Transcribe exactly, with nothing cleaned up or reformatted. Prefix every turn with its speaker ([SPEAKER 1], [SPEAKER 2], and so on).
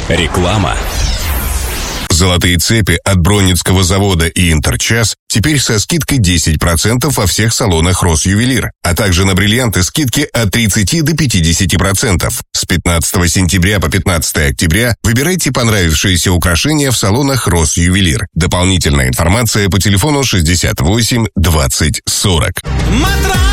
[SPEAKER 1] Реклама.
[SPEAKER 2] Золотые цепи от Бронницкого завода и Интерчас теперь со скидкой десять процентов во всех салонах Россювелир, а также на бриллианты скидки от тридцати до пятидесяти процентов. С пятнадцатого сентября по пятнадцатое октября выбирайте понравившиеся украшения в салонах Россювелир. Дополнительная информация по телефону шестьдесят восемь двадцать сорок.